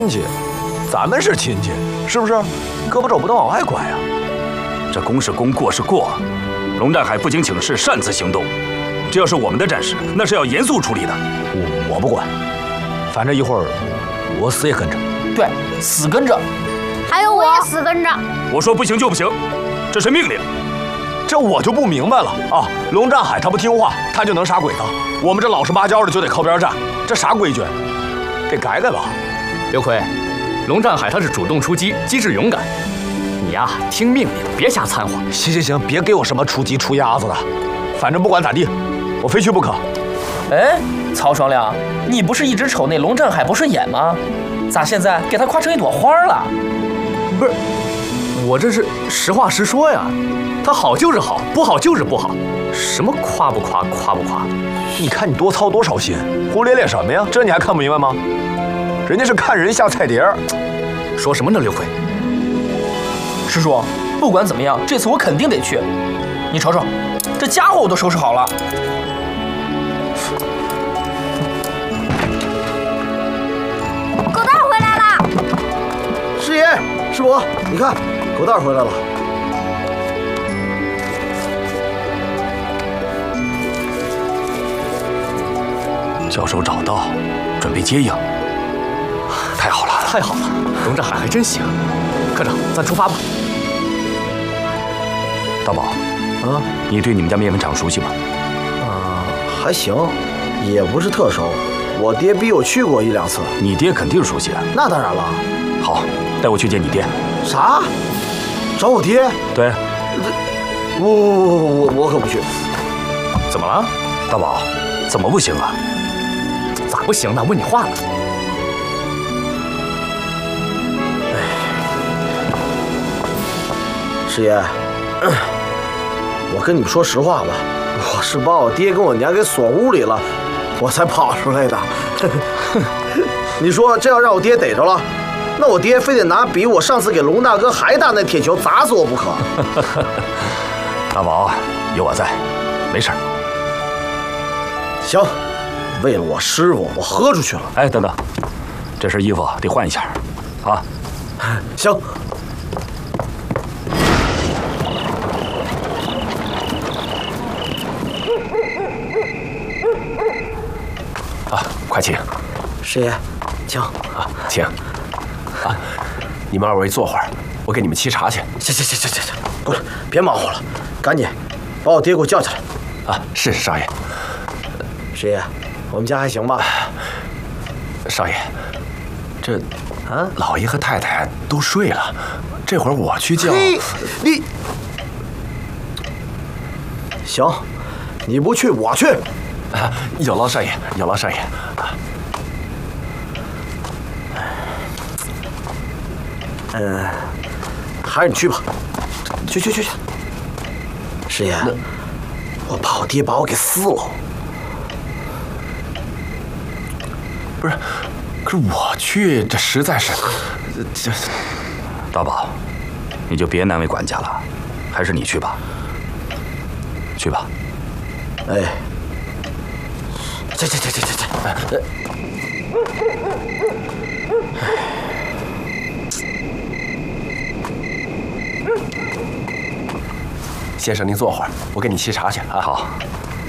戚，咱们是亲戚，是不是？胳膊肘不能往外拐呀。 这功是功，过是过。龙战海不经请示擅自行动，这要是我们的战士，那是要严肃处理的。 我不管，反正一会儿我死也跟着。 对，死跟着。 还有我也死跟着。 我说不行就不行，这是命令。 这我就不明白了啊！龙战海他不听话，他就能杀鬼子。我们这老实巴交的就得靠边站，这啥规矩？给改改吧。 刘奎，龙战海他是主动出击，机智勇敢。你呀，听命令，别瞎掺和。 行，别给我什么出鸡出鸭子的，反正不管咋地，我非去不可。 哎，曹双亮，你不是一直瞅那龙战海不顺眼吗？咋现在给他夸成一朵花了？ 不是，我这是实话实说呀。他好就是好，不好就是不好，什么夸不夸，夸不夸？ 你看你多操多少心，胡咧咧什么呀？这你还看不明白吗？人家是看人下菜碟儿。 说什么呢，刘奎？ 师叔，不管怎么样，这次我肯定得去。你瞅瞅，这家伙我都收拾好了。 狗蛋回来了！ 师爷，师伯，你看，狗蛋回来了。 教授找到，准备接应。太好了， 太好了，龙战海还真行。科长，咱出发吧。 大宝， 啊， 你对你们家面粉厂熟悉吗？ 还行，也不是特熟。我爹逼我去过1、2次。 你爹肯定熟悉啊。 那当然了。 好，带我去见你爹。 啥？找我爹？ 对。 我可不去。 怎么了，大宝？怎么不行啊？ 咋不行呢？问你话呢。 师爷，我跟你们说实话吧，我是把我爹跟我娘给锁屋里了，我才跑出来的。你说这要让我爹逮着了，那我爹非得拿比我上次给龙大哥还大那铁球砸死我不可。 大宝，有我在，没事儿。 行，为了我师傅，我喝出去了。 哎，等等，这身衣服得换一下，啊。 行。 啊，快请。 师爷，请啊，请。啊，你们2位坐会儿，我给你们沏茶去。 行，过来，别忙活了，赶紧把我爹给我叫起来。 啊，是少爷。 师爷，我们家还行吧？ 少爷，这老爷和太太都睡了，这会儿我去叫。 你行，你不去我去。 啊，有劳少爷，有劳少爷。 还是你去吧。去。师爷，我怕我爹把我给撕了。 不是，可是我去，这实在是，这。 大宝，你就别难为管家了，还是你去吧。去吧。 哎。去。 先生，您坐会儿，我给你沏茶去啊。 好。